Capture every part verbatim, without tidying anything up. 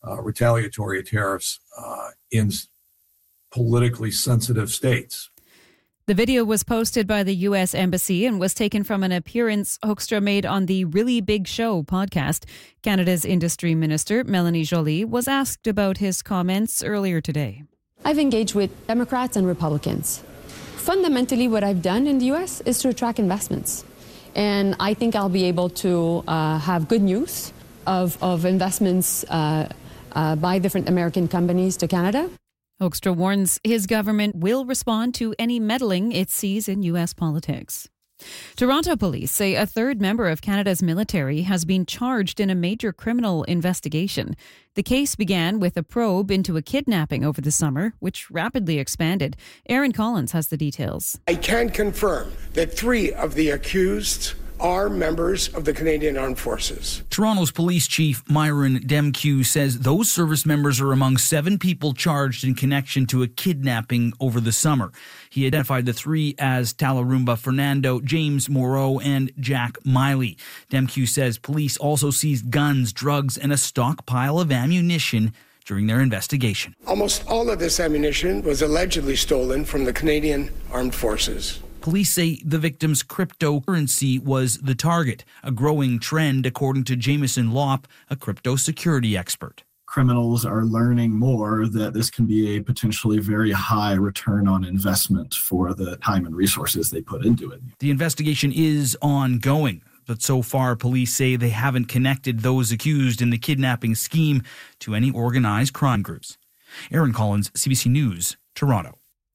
uh, retaliatory tariffs uh, in politically sensitive states. The video was posted by the U S Embassy and was taken from an appearance Hoekstra made on the Really Big Show podcast. Canada's Industry Minister, Melanie Joly, was asked about his comments earlier today. I've engaged with Democrats and Republicans. Fundamentally, what I've done in the U S is to attract investments. And I think I'll be able to uh, have good news of, of investments uh, uh, by different American companies to Canada. Hoekstra warns his government will respond to any meddling it sees in U S politics. Toronto police say a third member of Canada's military has been charged in a major criminal investigation. The case began with a probe into a kidnapping over the summer, which rapidly expanded. Aaron Collins has the details. I can confirm that three of the accused are members of the Canadian Armed Forces. Toronto's police chief, Myron Demkiw, says those service members are among seven people charged in connection to a kidnapping over the summer. He identified the three as Talarumba Fernando, James Moreau, and Jack Miley. Demkiw says police also seized guns, drugs, and a stockpile of ammunition during their investigation. Almost all of this ammunition was allegedly stolen from the Canadian Armed Forces. Police say the victim's cryptocurrency was the target, a growing trend according to Jameson Lopp, a crypto security expert. Criminals are learning more that this can be a potentially very high return on investment for the time and resources they put into it. The investigation is ongoing, but so far police say they haven't connected those accused in the kidnapping scheme to any organized crime groups. Aaron Collins, C B C News, Toronto.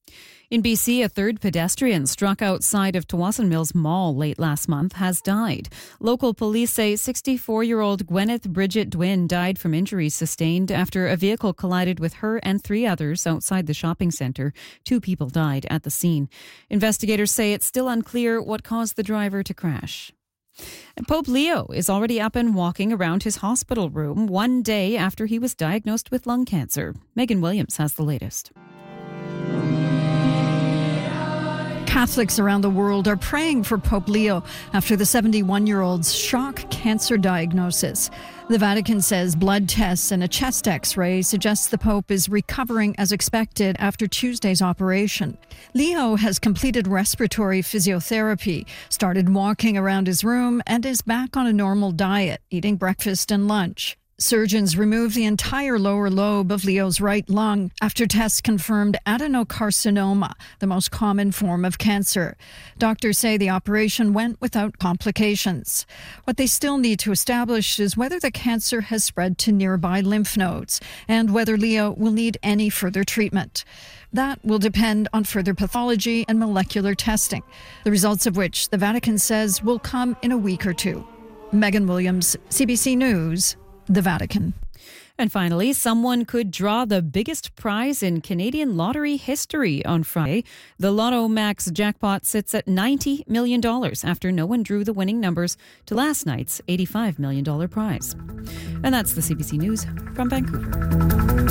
In B C, a third pedestrian struck outside of Tsawwassen Mills Mall late last month has died. Local police say sixty-four-year-old Gwyneth Bridget Dwin died from injuries sustained after a vehicle collided with her and three others outside the shopping centre. Two people died at the scene. Investigators say it's still unclear what caused the driver to crash. And Pope Leo is already up and walking around his hospital room one day after he was diagnosed with lung cancer. Megan Williams has the latest. Catholics around the world are praying for Pope Leo after the seventy-one-year-old's shock cancer diagnosis. The Vatican says blood tests and a chest X-ray suggests the Pope is recovering as expected after Tuesday's operation. Leo has completed respiratory physiotherapy, started walking around his room, and is back on a normal diet, eating breakfast and lunch. Surgeons removed the entire lower lobe of Leo's right lung after tests confirmed adenocarcinoma, the most common form of cancer. Doctors say the operation went without complications. What they still need to establish is whether the cancer has spread to nearby lymph nodes and whether Leo will need any further treatment. That will depend on further pathology and molecular testing, the results of which the Vatican says will come in a week or two. Megan Williams, C B C News, the Vatican. And finally, someone could draw the biggest prize in Canadian lottery history on Friday. The Lotto Max jackpot sits at ninety million dollars after no one drew the winning numbers to last night's eighty-five million dollars prize. And that's the C B C News from Vancouver.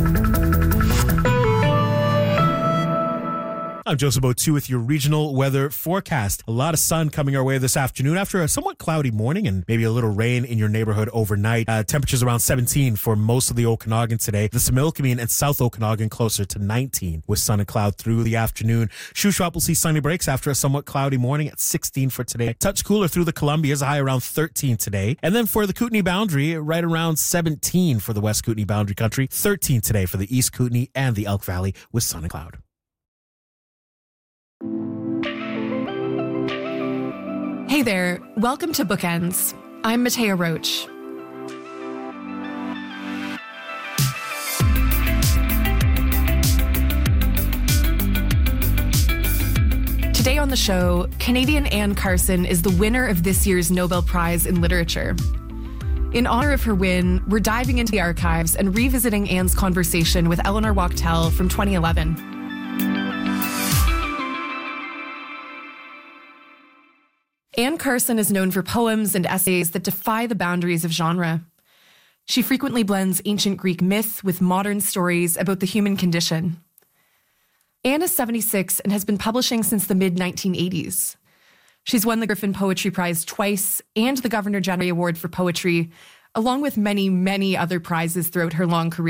I'm Joseph O'Toole with your regional weather forecast. A lot of sun coming our way this afternoon after a somewhat cloudy morning and maybe a little rain in your neighborhood overnight. Uh, temperatures around seventeen for most of the Okanagan today. The Similkameen and South Okanagan closer to nineteen with sun and cloud through the afternoon. Shuswap will see sunny breaks after a somewhat cloudy morning at sixteen for today. Touch cooler through the Columbias, a high around thirteen today. And then for the Kootenay boundary, right around seventeen for the West Kootenay boundary country. thirteen today for the East Kootenay and the Elk Valley with sun and cloud. Hey there, welcome to Bookends. I'm Matea Roach. Today on the show, Canadian Anne Carson is the winner of this year's Nobel Prize in Literature. In honor of her win, we're diving into the archives and revisiting Anne's conversation with Eleanor Wachtel from twenty eleven. Anne Carson is known for poems and essays that defy the boundaries of genre. She frequently blends ancient Greek myth with modern stories about the human condition. Anne is seventy-six and has been publishing since the mid nineteen eighties. She's won the Griffin Poetry Prize twice and the Governor General Award for Poetry, along with many, many other prizes throughout her long career.